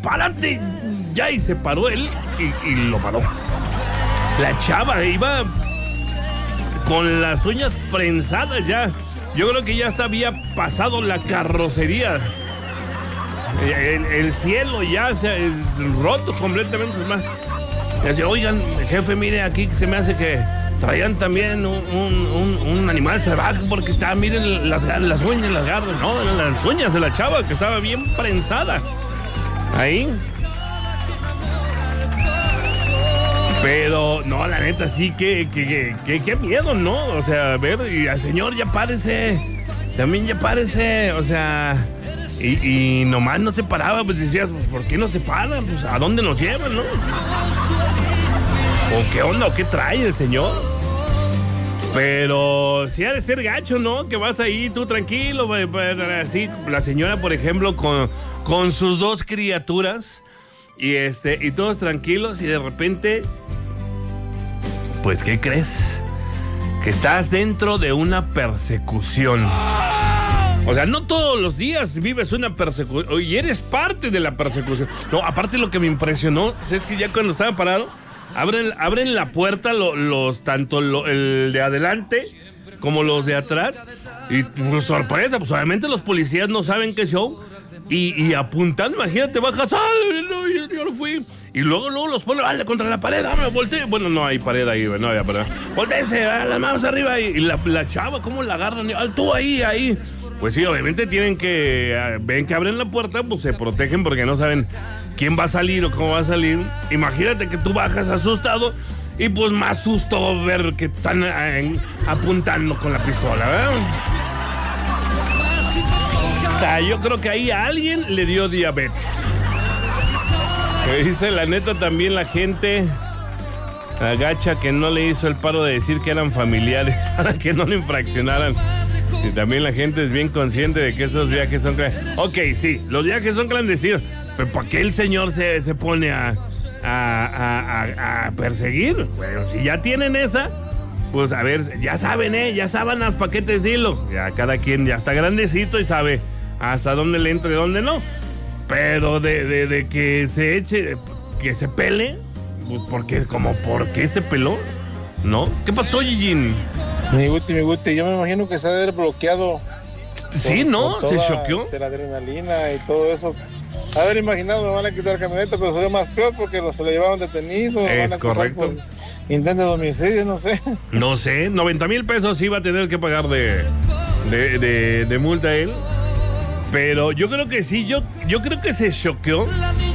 párate ya, y se paró él y lo paró. La chava iba con las uñas prensadas ya. Yo creo que ya hasta había pasado la carrocería. El cielo ya se ha roto completamente. Es más, decía, oigan, jefe, mire, aquí se me hace que traían también un animal salvaje, porque está, miren las uñas, las garras, no, las uñas de la chava, que estaba bien prensada. Ahí. Pero, no, la neta, sí, qué miedo, ¿no? O sea, ver, y al señor, ya párese. También ya párese, o sea... Y nomás no se paraba, pues decías, pues, ¿por qué no se para? Pues, ¿a dónde nos llevan, no? ¿O qué onda? ¿O qué trae el señor? Pero sí ha de ser gacho, ¿no? Que vas ahí tú tranquilo, así, la señora, por ejemplo, con sus 2 criaturas, y todos tranquilos, y de repente, pues, ¿qué crees? Que estás dentro de una persecución. O sea, no todos los días vives una persecución y eres parte de la persecución. No, aparte lo que me impresionó es que ya cuando estaba parado, abren la puerta tanto el de adelante como los de atrás. Y pues, sorpresa, pues obviamente los policías no saben qué show. Y apuntando, imagínate, bajas, no, yo no fui. Y luego los pone, contra la pared, me volteé. Bueno, no hay pared ahí, no había pared. Voltéese, las manos arriba. Y la chava, ¿cómo la agarran? Tú ahí. Pues sí, obviamente ven que abren la puerta, pues se protegen porque no saben quién va a salir o cómo va a salir. Imagínate que tú bajas asustado y pues más susto ver que te están apuntando con la pistola, ¿verdad? O sea, yo creo que ahí a alguien le dio diabetes. Que dice, la neta, también la gente agacha que no le hizo el paro de decir que eran familiares para que no le infraccionaran. Y también la gente es bien consciente de que esos viajes son clandestinos. Ok, sí, los viajes son clandestinos, pero ¿para qué el señor se pone a perseguir? Bueno, si ya tienen esa, pues a ver, ya saben, ya sábanas, paquetes de hilo. Ya cada quien ya está grandecito y sabe hasta dónde le entra y dónde no. Pero de que se eche, que se pele, pues ¿por qué se peló? ¿No? ¿Qué pasó, Gigín? Mi Guti, yo me imagino que se ha de haber bloqueado. Sí, ¿no? Se choqueó. De la adrenalina y todo eso. A ver, imaginado, me van a quitar la camioneta, pero sería más peor porque se lo llevaron detenido. Es correcto. Intento de homicidio, no sé. No sé, 90,000 pesos iba a tener que pagar de multa él. Pero yo creo que sí, yo creo que se choqueó.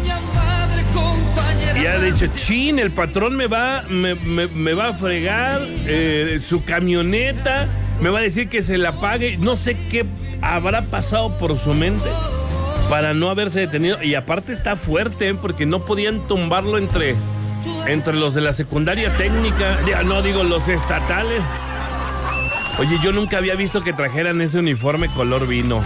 Y ha dicho, chin, el patrón me va a fregar su camioneta, me va a decir que se la pague. No sé qué habrá pasado por su mente para no haberse detenido. Y aparte está fuerte, porque no podían tumbarlo entre los de la secundaria técnica, ya no digo los estatales. Oye, yo nunca había visto que trajeran ese uniforme color vino.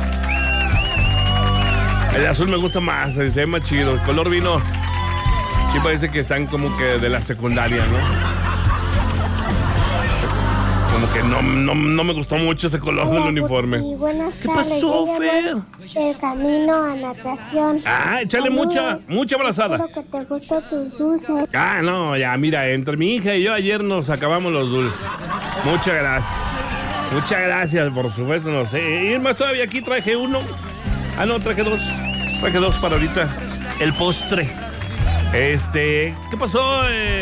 El azul me gusta más, se ve más chido. El color vino sí parece que están como que de la secundaria, ¿no? Como que no me gustó mucho ese color del uniforme. ¿Qué pasó, Fer? El camino a natación. Échale mucha abrazada. Espero que te gusten tus dulces. No, ya, mira, entre mi hija y yo ayer nos acabamos los dulces. Muchas gracias, por supuesto, no sé. Y más todavía aquí traje uno. No, traje dos para ahorita. El postre. ¿Qué pasó?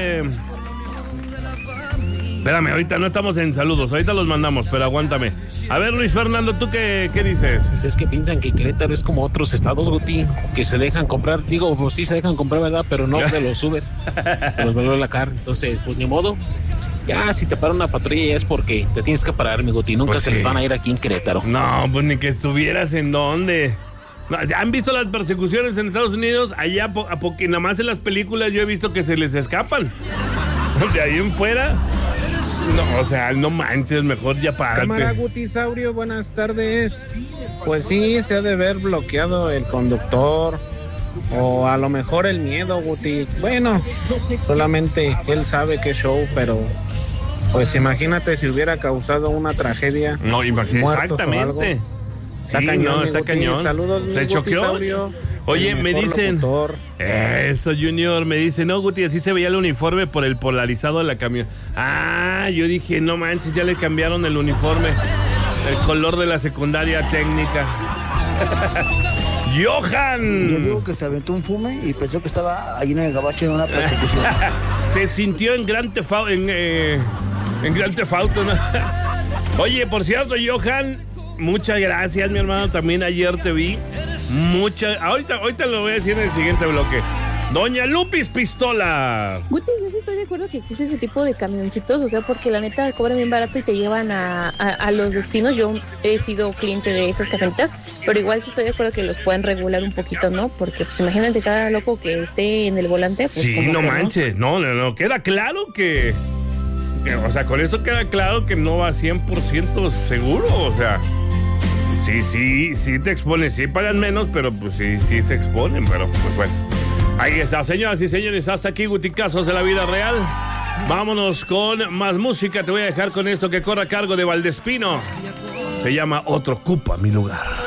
Espérame, ahorita no estamos en saludos, ahorita los mandamos, pero aguántame. A ver, Luis Fernando, ¿tú qué dices? Pues es que piensan que Querétaro es como otros estados, Guti, que se dejan comprar, digo, pues sí se dejan comprar, ¿verdad? Pero no de los Uber, de los vuelve a la car. Entonces, pues ni modo. Ya, si te para una patrulla ya es porque te tienes que parar, mi Guti. Nunca pues se les van a ir aquí en Querétaro. No, pues ni que estuvieras en dónde. No, ¿han visto las persecuciones en Estados Unidos? Allá, porque nada más en las películas yo he visto que se les escapan. De ahí en fuera, no, o sea, no manches, mejor ya párate. Cámara Gutisaurio, buenas tardes. Pues sí, se ha de haber bloqueado el conductor, o a lo mejor el miedo, Guti. Bueno, solamente él sabe qué show, pero pues imagínate si hubiera causado una tragedia. No, imagínate, exactamente. Está cañón, está cañón. Saludos, se choqueó. Oye, me dicen... Locutor. Eso, Junior, me dice, no, Guti, así se veía el uniforme por el polarizado de la camión. Ah, yo dije, no manches, ya le cambiaron el uniforme, el color de la secundaria técnica. ¡Johan! Yo digo que se aventó un fume y pensó que estaba allí en el gabacho en una persecución. Se sintió en Gran Tefauto, en Gran Tefauto, ¿no? Oye, por cierto, Johan, muchas gracias, mi hermano, también ayer te vi. Ahorita lo voy a decir en el siguiente bloque. Doña Lupis Pistola. Guti, yo sí estoy de acuerdo que existe ese tipo de camioncitos, o sea, porque la neta cobran bien barato y te llevan a los destinos. Yo he sido cliente de esas camionetas, pero igual sí estoy de acuerdo que los pueden regular un poquito, ¿no? Porque pues imagínate cada loco que esté en el volante. Pues, sí, no manches, no, queda claro que, o sea, con eso queda claro que no va 100% seguro, o sea, sí te exponen, sí pagan menos, pero pues sí se exponen, pero pues bueno. Ahí está, señoras y señores, hasta aquí Guticazos de la vida real. Vámonos con más música. Te voy a dejar con esto que corre a cargo de Valdespino. Se llama Otro Ocupa Mi Lugar.